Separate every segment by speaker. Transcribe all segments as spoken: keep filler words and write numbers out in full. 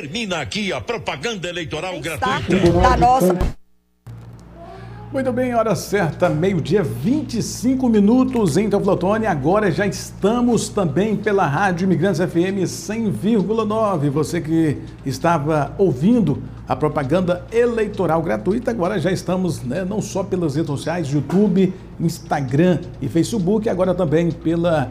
Speaker 1: Termina aqui a propaganda eleitoral
Speaker 2: Está
Speaker 1: gratuita
Speaker 2: da nossa.
Speaker 3: Muito bem, hora certa, meio-dia, vinte e cinco minutos em Teoflotone. Agora já estamos também pela Rádio Imigrantes F M cem vírgula nove. Você que estava ouvindo a propaganda eleitoral gratuita, agora já estamos, né, não só pelas redes sociais, YouTube, Instagram e Facebook, agora também pela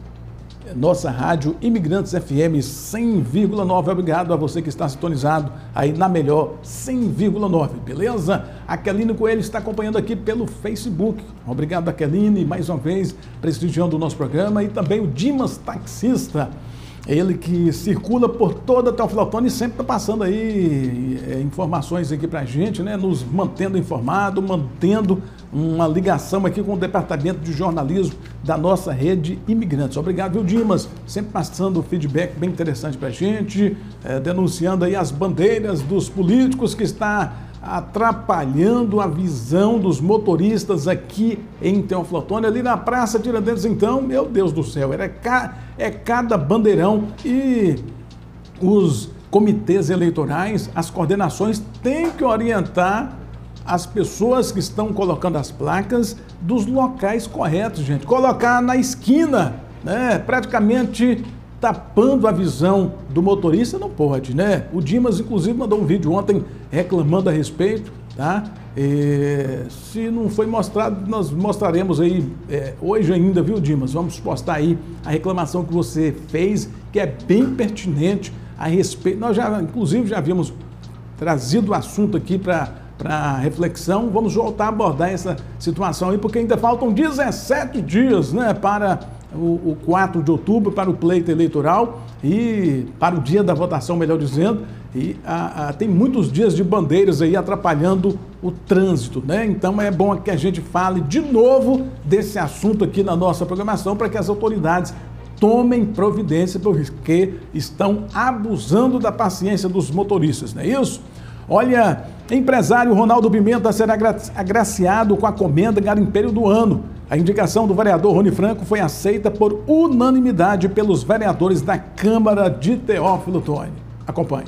Speaker 3: nossa Rádio Imigrantes F M cem vírgula nove. Obrigado a você que está sintonizado aí na melhor cem vírgula nove, beleza? A Keline Coelho está acompanhando aqui pelo Facebook. Obrigado a Keline, mais uma vez, prestigiando o nosso programa. E também o Dimas Taxista, ele que circula por toda a Teoflotone e sempre está passando aí é, informações aqui para a gente, né? Nos mantendo informado, mantendo uma ligação aqui com o Departamento de Jornalismo da nossa rede Imigrantes. Obrigado, viu, Dimas? Sempre passando feedback bem interessante para a gente, é, denunciando aí as bandeiras dos políticos que está atrapalhando a visão dos motoristas aqui em Teoflotone, ali na Praça Tiradentes. Então, meu Deus do céu, é, ca, é cada bandeirão e os comitês eleitorais, as coordenações têm que orientar as pessoas que estão colocando as placas dos locais corretos, gente. Colocar na esquina, né? Praticamente tapando a visão do motorista, não pode, né? O Dimas, inclusive, mandou um vídeo ontem reclamando a respeito, tá? E, se não foi mostrado, nós mostraremos aí é, hoje ainda, viu, Dimas? Vamos postar aí a reclamação que você fez, que é bem pertinente a respeito. Nós já, inclusive, já havíamos trazido o assunto aqui para para reflexão. Vamos voltar a abordar essa situação aí, porque ainda faltam dezessete dias, né, para o, o quatro de outubro, para o pleito eleitoral e para o dia da votação, melhor dizendo, e a, a, tem muitos dias de bandeiras aí atrapalhando o trânsito, né? Então é bom que a gente fale de novo desse assunto aqui na nossa programação, para que as autoridades tomem providência, porque estão abusando da paciência dos motoristas, não é isso? Olha, empresário Ronaldo Pimenta será agraciado com a comenda Garimpeiro do Ano. A indicação do vereador Rony Franco foi aceita por unanimidade pelos vereadores da Câmara de Teoflotone. Acompanhe.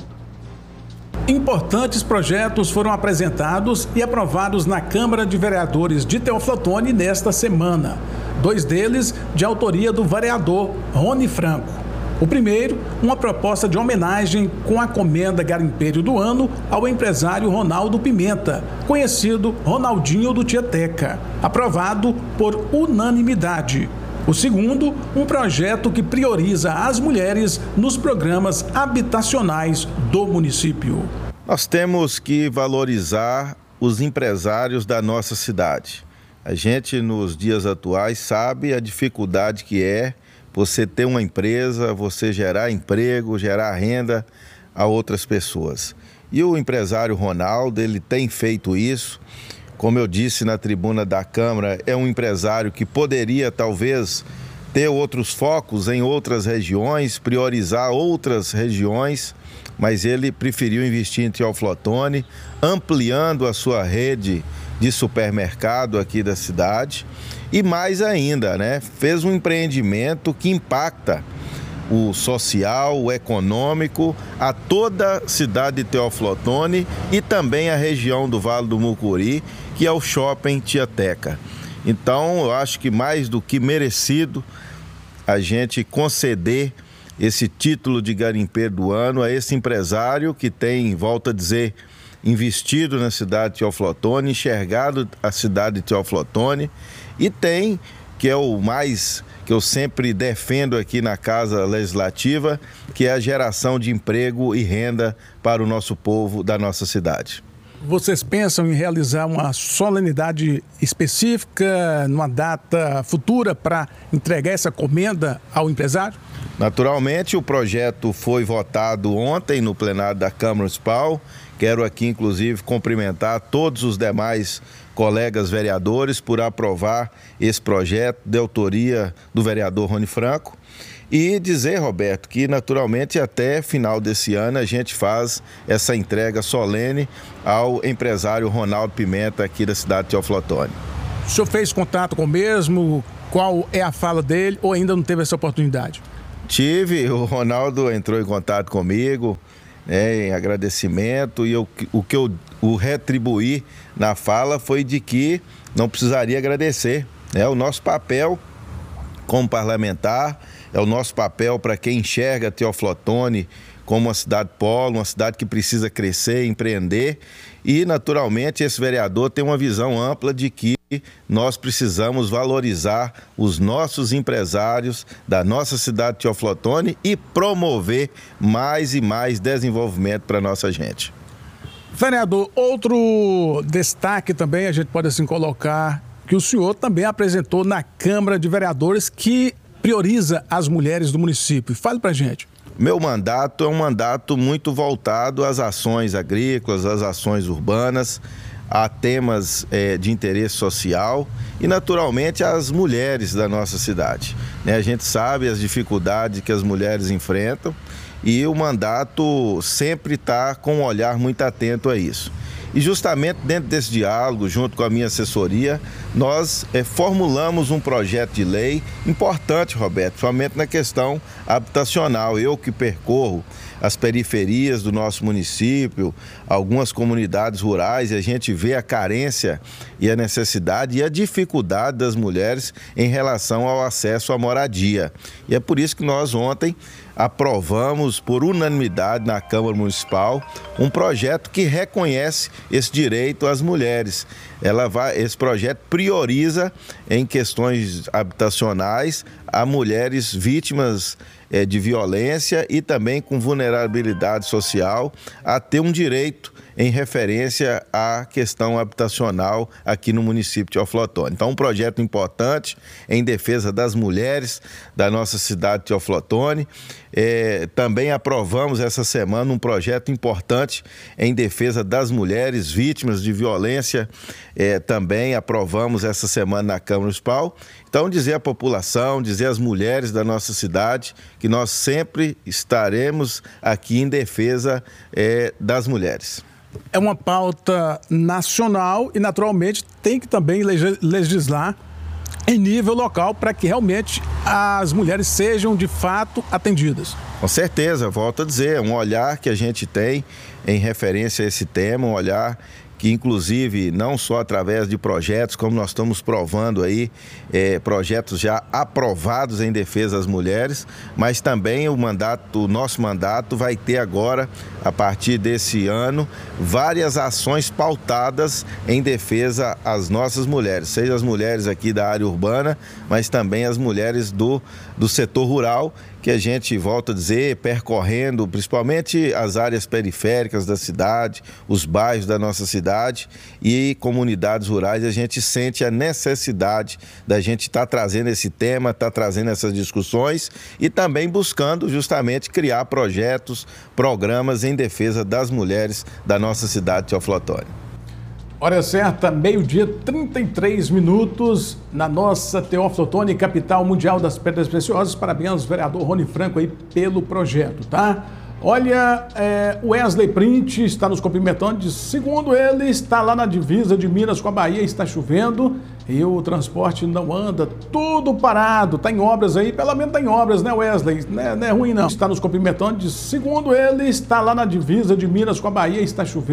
Speaker 3: Importantes projetos foram apresentados e aprovados na Câmara de Vereadores de Teoflotone nesta semana. Dois deles de autoria do vereador Rony Franco. O primeiro, uma proposta de homenagem com a comenda Garimpeiro do Ano ao empresário Ronaldo Pimenta, conhecido Ronaldinho do Tieteca, aprovado por unanimidade. O segundo, um projeto que prioriza as mulheres nos programas habitacionais do município.
Speaker 4: Nós temos que valorizar os empresários da nossa cidade. A gente, nos dias atuais, sabe a dificuldade que é você ter uma empresa, você gerar emprego, gerar renda a outras pessoas. E o empresário Ronaldo, ele tem feito isso. Como eu disse na tribuna da Câmara, é um empresário que poderia, talvez, ter outros focos em outras regiões, priorizar outras regiões, mas ele preferiu investir em Teoflotone, ampliando a sua rede de supermercado aqui da cidade. E mais ainda, né, fez um empreendimento que impacta o social, o econômico, a toda a cidade de Teoflotone e também a região do Vale do Mucuri, que é o Shopping Tieteca. Então, eu acho que mais do que merecido a gente conceder esse título de garimpeiro do ano a esse empresário que tem, volto a dizer, investido na cidade de Teoflotone, enxergado a cidade de Teoflotone e tem, que é o mais que eu sempre defendo aqui na Casa Legislativa, que é a geração de emprego e renda para o nosso povo da nossa cidade.
Speaker 3: Vocês pensam em realizar uma solenidade específica, numa data futura, para entregar essa comenda ao empresário?
Speaker 4: Naturalmente, o projeto foi votado ontem no plenário da Câmara Municipal. Quero aqui, inclusive, cumprimentar todos os demais colegas vereadores por aprovar esse projeto de autoria do vereador Rony Franco. E dizer, Roberto, que naturalmente até final desse ano a gente faz essa entrega solene ao empresário Ronaldo Pimenta aqui da cidade de Teoflotone.
Speaker 3: O senhor fez contato com o mesmo? Qual é a fala dele ou ainda não teve essa oportunidade?
Speaker 4: Tive, o Ronaldo entrou em contato comigo. né, em agradecimento, e eu, o que eu o retribuí na fala foi de que não precisaria agradecer. É o nosso papel como parlamentar, é o nosso papel para quem enxerga Teófilo Otoni como uma cidade polo, uma cidade que precisa crescer, empreender, e naturalmente esse vereador tem uma visão ampla de que nós precisamos valorizar os nossos empresários da nossa cidade de Teófilo Otoni e promover mais e mais desenvolvimento para a nossa gente.
Speaker 3: Vereador, outro destaque também a gente pode assim colocar, que o senhor também apresentou na Câmara de Vereadores, que prioriza as mulheres do município. Fale pra gente.
Speaker 4: Meu mandato é um mandato muito voltado às ações agrícolas, às ações urbanas, a temas é, de interesse social e, naturalmente, às mulheres da nossa cidade. Né? A gente sabe as dificuldades que as mulheres enfrentam e o mandato sempre está com um olhar muito atento a isso. E justamente dentro desse diálogo, junto com a minha assessoria, nós é, formulamos um projeto de lei importante, Roberto, principalmente na questão habitacional. Eu que percorro as periferias do nosso município, algumas comunidades rurais, e a gente vê a carência e a necessidade e a dificuldade das mulheres em relação ao acesso à moradia. E é por isso que nós ontem aprovamos por unanimidade na Câmara Municipal um projeto que reconhece esse direito às mulheres. Ela vai, esse projeto prioriza em questões habitacionais a mulheres vítimas é, de violência e também com vulnerabilidade social a ter um direito em referência à questão habitacional aqui no município de Teófilo Otoni. Então, um projeto importante em defesa das mulheres da nossa cidade de Teófilo Otoni. É, também aprovamos essa semana um projeto importante em defesa das mulheres vítimas de violência. É, também aprovamos essa semana na Câmara Municipal. Então, dizer à população, dizer às mulheres da nossa cidade que nós sempre estaremos aqui em defesa é, das mulheres.
Speaker 3: É uma pauta nacional e, naturalmente, tem que também legislar em nível local para que realmente as mulheres sejam, de fato, atendidas.
Speaker 4: Com certeza, volto a dizer, é um olhar que a gente tem em referência a esse tema, um olhar que, inclusive, não só através de projetos, como nós estamos provando aí, é, projetos já aprovados em defesa das mulheres, mas também o mandato, o nosso mandato vai ter agora, a partir desse ano, várias ações pautadas em defesa às nossas mulheres, seja as mulheres aqui da área urbana, mas também as mulheres do, do setor rural, que a gente, volta a dizer, percorrendo principalmente as áreas periféricas da cidade, os bairros da nossa cidade e comunidades rurais, a gente sente a necessidade da gente estar trazendo esse tema, estar trazendo essas discussões e também buscando justamente criar projetos, programas em defesa das mulheres da nossa cidade de Teófilo Otoni.
Speaker 3: Hora certa, meio-dia, trinta e três minutos, na nossa Teófilo Otoni, capital mundial das pedras preciosas. Parabéns, vereador Rony Franco, aí, pelo projeto, tá? Olha, é, o Wesley Print está nos cumprimentando, de, segundo ele, está lá na divisa de Minas com a Bahia, está chovendo e o transporte não anda, tudo parado, está em obras aí, pelo menos está em obras, né, Wesley? Não é, não é ruim, não. Está nos cumprimentando, de, segundo ele, está lá na divisa de Minas com a Bahia, está chovendo.